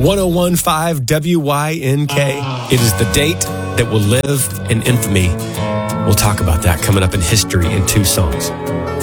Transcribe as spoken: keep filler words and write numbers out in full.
ten fifteen W Y N K. It is the date that will live in infamy. We'll talk about that coming up in history in two songs.